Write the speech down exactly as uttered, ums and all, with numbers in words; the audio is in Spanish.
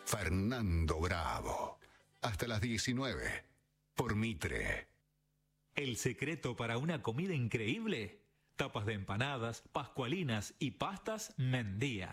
Fernando Bravo. Hasta las diecinueve, por Mitre. ¿El secreto para una comida increíble? Tapas de empanadas, pascualinas y pastas Mendía.